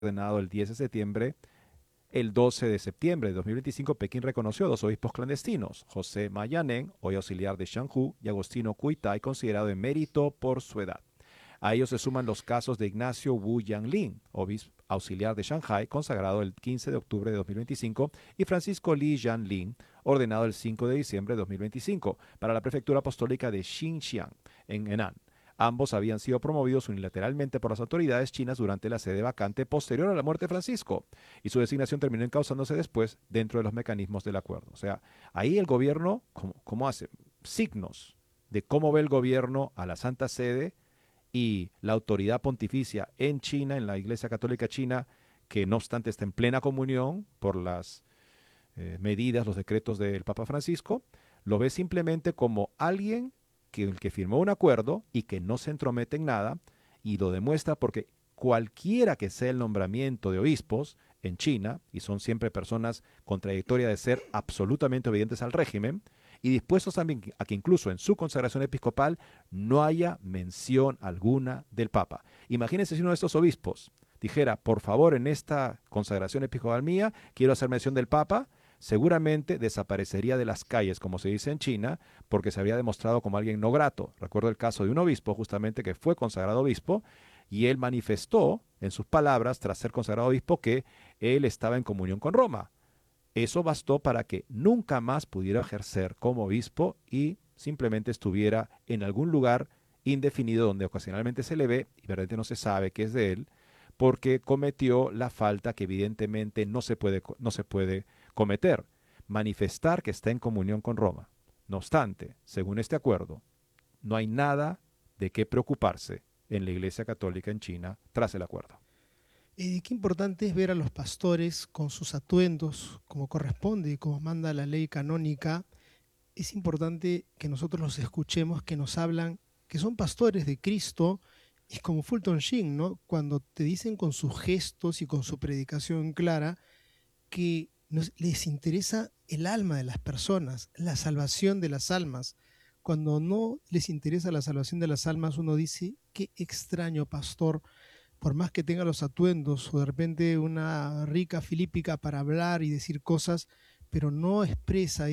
ordenado el 10 de septiembre. El 12 de septiembre de 2025, Pekín reconoció a dos obispos clandestinos, José Mayanen, hoy auxiliar de Shanhu, y Agostino Cuitai, considerado emérito por su edad. A ellos se suman los casos de Ignacio Wu Yanlin, obispo auxiliar de Shanghai, consagrado el 15 de octubre de 2025, y Francisco Li Yanlin, ordenado el 5 de diciembre de 2025 para la prefectura apostólica de Xinjiang, en Henan. Ambos habían sido promovidos unilateralmente por las autoridades chinas durante la sede vacante posterior a la muerte de Francisco, y su designación terminó encauzándose después dentro de los mecanismos del acuerdo. O sea, ahí el gobierno, ¿cómo hace? Signos de cómo ve el gobierno a la Santa Sede y la autoridad pontificia en China, en la Iglesia Católica China, que no obstante está en plena comunión por las medidas, los decretos del Papa Francisco, lo ve simplemente como alguien que firmó un acuerdo y que no se entromete en nada, y lo demuestra porque cualquiera que sea el nombramiento de obispos en China, y son siempre personas contradictorias de ser absolutamente obedientes al régimen, y dispuestos también a que incluso en su consagración episcopal no haya mención alguna del Papa. Imagínense si uno de estos obispos dijera, por favor, en esta consagración episcopal mía, quiero hacer mención del Papa, seguramente desaparecería de las calles, como se dice en China, porque se había demostrado como alguien no grato. Recuerdo el caso de un obispo, justamente, que fue consagrado obispo, y él manifestó en sus palabras, tras ser consagrado obispo, que él estaba en comunión con Roma. Eso bastó para que nunca más pudiera ejercer como obispo y simplemente estuviera en algún lugar indefinido donde ocasionalmente se le ve y verdaderamente no se sabe qué es de él, porque cometió la falta que evidentemente no se puede cometer, manifestar que está en comunión con Roma. No obstante, según este acuerdo, no hay nada de qué preocuparse en la Iglesia Católica en China tras el acuerdo. Qué importante es ver a los pastores con sus atuendos, como corresponde y como manda la ley canónica. Es importante que nosotros los escuchemos, que nos hablan, que son pastores de Cristo, y como Fulton Sheen, ¿no? Cuando te dicen con sus gestos y con su predicación clara que les interesa el alma de las personas, la salvación de las almas. Cuando no les interesa la salvación de las almas, uno dice, qué extraño pastor, por más que tenga los atuendos o de repente una rica filípica para hablar y decir cosas, pero no expresa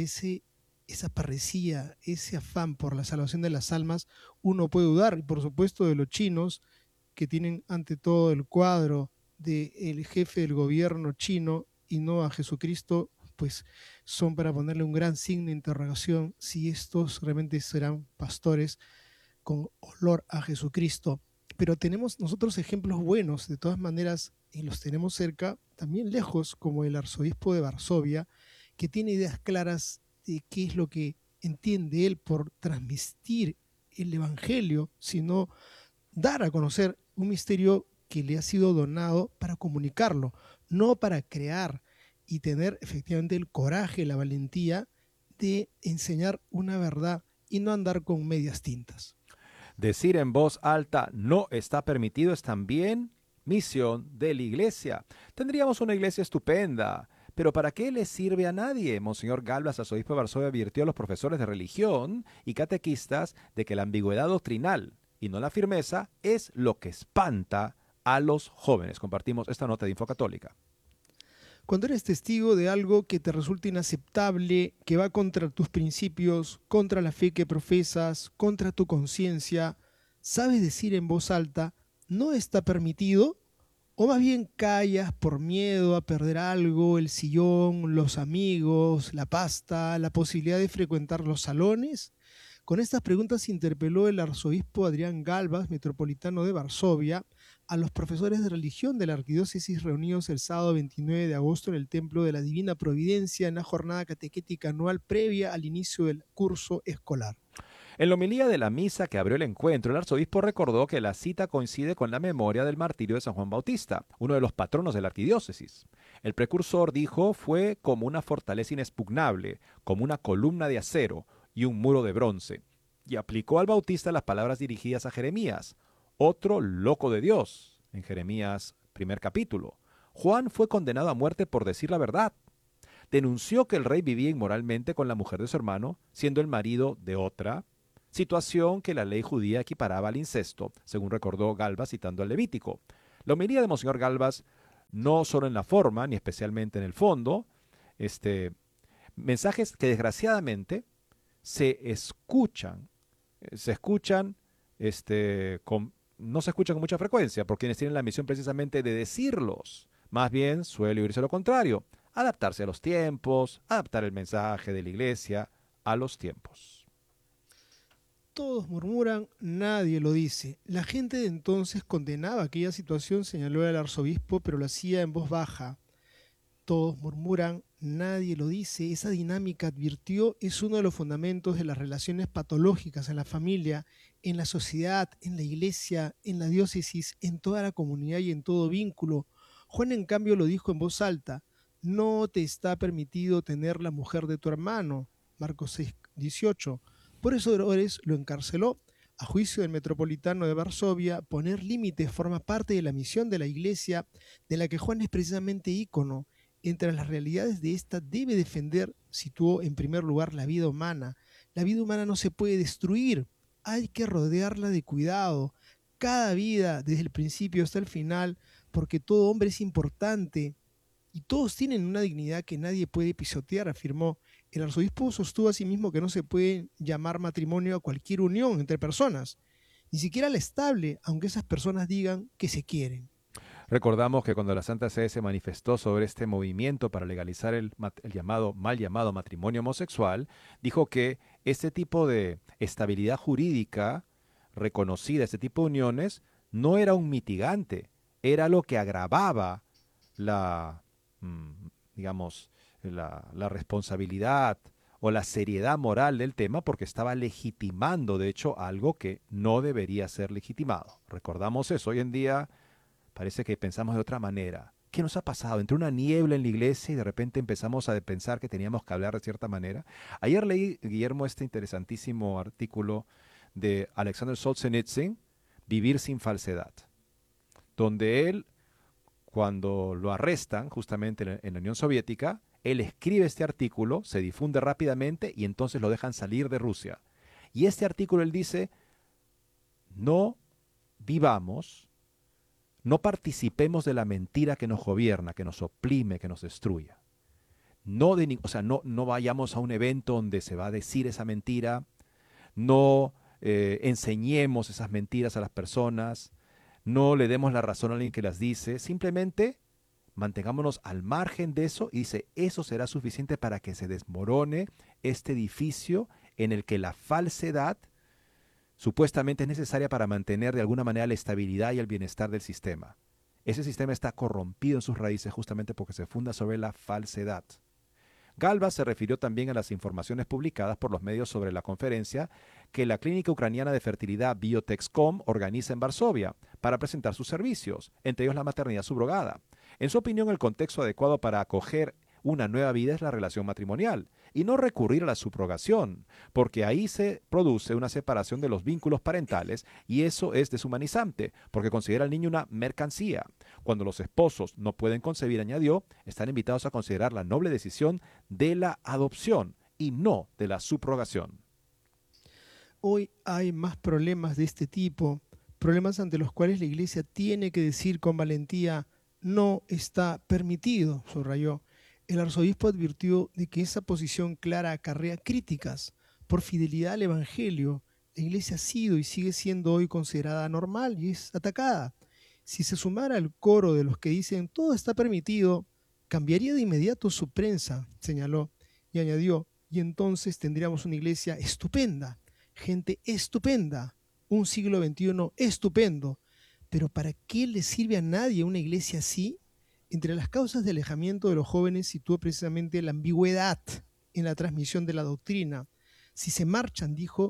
esa parresía, ese afán por la salvación de las almas, uno puede dudar, y por supuesto de los chinos, que tienen ante todo el cuadro del jefe del gobierno chino y no a Jesucristo, pues son para ponerle un gran signo de interrogación si estos realmente serán pastores con olor a Jesucristo. Pero tenemos nosotros ejemplos buenos, de todas maneras, y los tenemos cerca, también lejos, como el arzobispo de Varsovia, que tiene ideas claras de qué es lo que entiende él por transmitir el Evangelio, sino dar a conocer un misterio que le ha sido donado para comunicarlo, no para crear y tener efectivamente el coraje, la valentía de enseñar una verdad y no andar con medias tintas. Decir en voz alta no está permitido es también misión de la iglesia. Tendríamos una iglesia estupenda, pero ¿para qué le sirve a nadie? Monseñor Galvas, arzobispo de Varsovia, advirtió a los profesores de religión y catequistas de que la ambigüedad doctrinal y no la firmeza es lo que espanta a los jóvenes. Compartimos esta nota de Infocatólica. Cuando eres testigo de algo que te resulta inaceptable, que va contra tus principios, contra la fe que profesas, contra tu conciencia, ¿sabes decir en voz alta, no está permitido? ¿O más bien callas por miedo a perder algo, el sillón, los amigos, la pasta, la posibilidad de frecuentar los salones? Con estas preguntas interpeló el arzobispo Adrián Galvas, metropolitano de Varsovia, a los profesores de religión de la arquidiócesis reunidos el sábado 29 de agosto en el Templo de la Divina Providencia en la jornada catequética anual previa al inicio del curso escolar. En la homilía de la misa que abrió el encuentro, el arzobispo recordó que la cita coincide con la memoria del martirio de San Juan Bautista, uno de los patronos de la arquidiócesis. El precursor, dijo, fue como una fortaleza inexpugnable, como una columna de acero y un muro de bronce, y aplicó al Bautista las palabras dirigidas a Jeremías, otro loco de Dios, en Jeremías primer capítulo. Juan fue condenado a muerte por decir la verdad. Denunció que el rey vivía inmoralmente con la mujer de su hermano, siendo el marido de otra, situación que la ley judía equiparaba al incesto, según recordó Galvas citando al Levítico. La homilía de Monseñor Galvas no solo en la forma, ni especialmente en el fondo, este, mensajes que desgraciadamente se escuchan, se escuchan, no se escuchan con mucha frecuencia por quienes tienen la misión precisamente de decirlos. Más bien suele oírse lo contrario, adaptarse a los tiempos, adaptar el mensaje de la iglesia a los tiempos. Todos murmuran, nadie lo dice. La gente de entonces condenaba aquella situación, señaló el arzobispo, pero lo hacía en voz baja. Todos murmuran, nadie lo dice. Esa dinámica, advirtió, es uno de los fundamentos de las relaciones patológicas en la familia, en la sociedad, en la iglesia, en la diócesis, en toda la comunidad y en todo vínculo. Juan, en cambio, lo dijo en voz alta. No te está permitido tener la mujer de tu hermano. Marcos 6:18. Por eso Herodes lo encarceló. A juicio del metropolitano de Varsovia, poner límites forma parte de la misión de la iglesia, de la que Juan es precisamente ícono. Entre las realidades de esta debe defender, situó en primer lugar, la vida humana. La vida humana no se puede destruir, hay que rodearla de cuidado. Cada vida, desde el principio hasta el final, porque todo hombre es importante y todos tienen una dignidad que nadie puede pisotear, afirmó. El arzobispo sostuvo asimismo que no se puede llamar matrimonio a cualquier unión entre personas, ni siquiera la estable, aunque esas personas digan que se quieren. Recordamos que cuando la Santa Sede se manifestó sobre este movimiento para legalizar el mal llamado matrimonio homosexual, dijo que este tipo de estabilidad jurídica reconocida, este tipo de uniones, no era un mitigante, era lo que agravaba la, digamos, la responsabilidad o la seriedad moral del tema, porque estaba legitimando, de hecho, algo que no debería ser legitimado. Recordamos eso. Hoy en día parece que pensamos de otra manera. ¿Qué nos ha pasado? Entró una niebla en la iglesia y de repente empezamos a pensar que teníamos que hablar de cierta manera. Ayer leí, Guillermo, este interesantísimo artículo de Alexander Solzhenitsyn, Vivir sin falsedad, donde él, cuando lo arrestan justamente en la Unión Soviética, él escribe este artículo, se difunde rápidamente y entonces lo dejan salir de Rusia. Y este artículo él dice, no vivamos, no participemos de la mentira que nos gobierna, que nos oprime, que nos destruya. No vayamos a un evento donde se va a decir esa mentira, no enseñemos esas mentiras a las personas, no le demos la razón a alguien que las dice, simplemente mantengámonos al margen de eso y dice, eso será suficiente para que se desmorone este edificio en el que la falsedad supuestamente es necesaria para mantener de alguna manera la estabilidad y el bienestar del sistema. Ese sistema está corrompido en sus raíces justamente porque se funda sobre la falsedad. Galba se refirió también a las informaciones publicadas por los medios sobre la conferencia que la clínica ucraniana de fertilidad Biotexcom organiza en Varsovia para presentar sus servicios, entre ellos la maternidad subrogada. En su opinión, el contexto adecuado para acoger una nueva vida es la relación matrimonial y no recurrir a la subrogación, porque ahí se produce una separación de los vínculos parentales y eso es deshumanizante, porque considera al niño una mercancía. Cuando los esposos no pueden concebir, añadió, están invitados a considerar la noble decisión de la adopción y no de la subrogación. Hoy hay más problemas de este tipo, problemas ante los cuales la Iglesia tiene que decir con valentía, no está permitido, subrayó. El arzobispo advirtió de que esa posición clara acarrea críticas. Por fidelidad al Evangelio, la Iglesia ha sido y sigue siendo hoy considerada normal y es atacada. Si se sumara al coro de los que dicen todo está permitido, cambiaría de inmediato su prensa, señaló, y añadió, y entonces tendríamos una iglesia estupenda, gente estupenda, un siglo XXI estupendo. Pero ¿para qué le sirve a nadie una iglesia así? Entre las causas de alejamiento de los jóvenes situó precisamente la ambigüedad en la transmisión de la doctrina. Si se marchan, dijo,